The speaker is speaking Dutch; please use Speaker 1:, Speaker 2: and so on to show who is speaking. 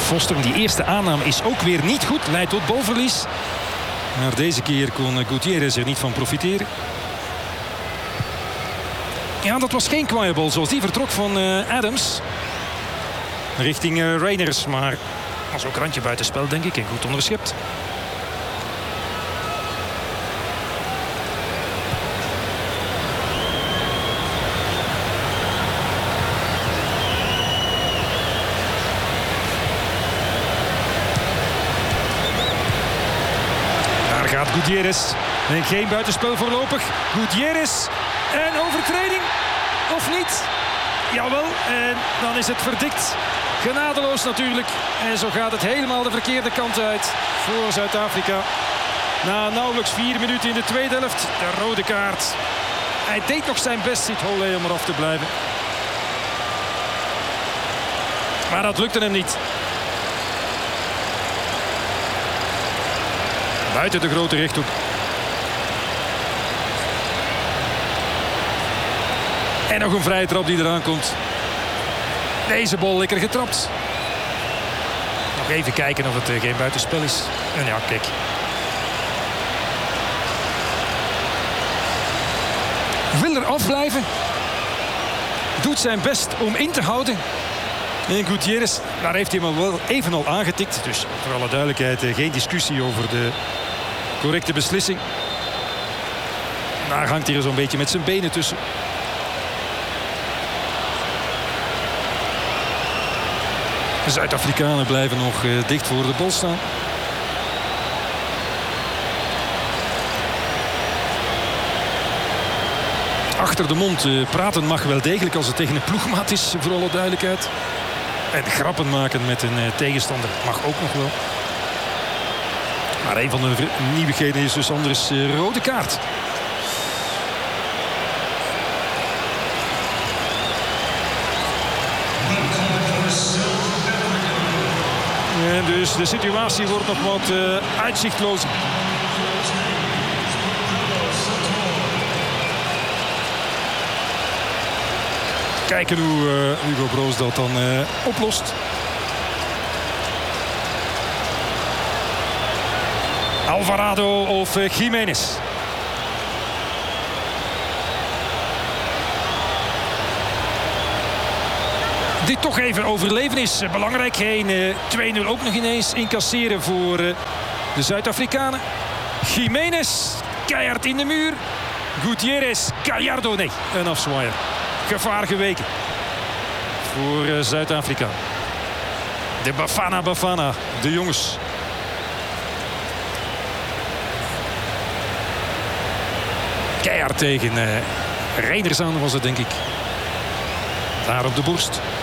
Speaker 1: Foster, die eerste aanname is ook weer niet goed. Leidt tot balverlies. Maar deze keer kon Gutierrez er niet van profiteren. Ja, dat was geen kwaaie bal zoals die vertrok van Adams. Richting Reiners, maar was ook randje buitenspel, denk ik. En goed onderschept. Daar gaat Gutierrez. En geen buitenspel voorlopig. Gutierrez. En overtreding. Of niet? Jawel. En dan is het verdikt. Genadeloos natuurlijk. En zo gaat het helemaal de verkeerde kant uit voor Zuid-Afrika. Na nauwelijks 4 minuten in de tweede helft. De rode kaart. Hij deed nog zijn best, Sid Holley, om eraf te blijven. Maar dat lukte hem niet. Buiten de grote rechthoek. En nog een vrije trap die eraan komt. Deze bal lekker getrapt. Nog even kijken of het geen buitenspel is. En ja, kijk. Wil er afblijven. Doet zijn best om in te houden. En Gutierrez, daar heeft hij hem wel even al aangetikt. Dus voor alle duidelijkheid geen discussie over de correcte beslissing. Daar hangt hij er zo'n beetje met zijn benen tussen. De Zuid-Afrikanen blijven nog dicht voor de bal staan. Achter de mond praten mag wel degelijk als het tegen een ploegmaat is, voor alle duidelijkheid. En grappen maken met een tegenstander mag ook nog wel. Maar een van de nieuwigheden is dus anders rode kaart. En dus de situatie wordt nog wat uitzichtloos. Kijken hoe Hugo Broos dat dan oplost. Alvarado of Jiménez. Dit toch even overleven is belangrijk. Geen 2-0 ook nog ineens incasseren voor de Zuid-Afrikanen. Jiménez, keihard in de muur. Gutierrez, Gallardo, nee, een afzwaaier. Gevaar geweken voor Zuid-Afrika. De Bafana, de jongens. Keihard tegen Reiners aan was het, denk ik. Daar op de borst.